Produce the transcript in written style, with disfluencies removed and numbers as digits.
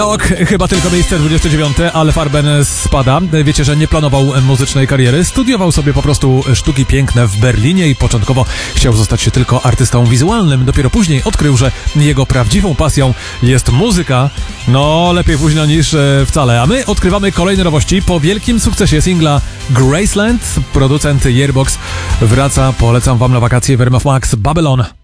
Ok, chyba tylko miejsce 29, ale Farben spada. Wiecie, że nie planował muzycznej kariery. Studiował sobie po prostu sztuki piękne w Berlinie i początkowo chciał zostać się tylko artystą wizualnym. Dopiero później odkrył, że jego prawdziwą pasją jest muzyka. No, lepiej późno niż wcale. A my odkrywamy kolejne nowości. Po wielkim sukcesie singla Graceland producent Yearbox wraca. Polecam wam na wakacje w RMF Max Babylon.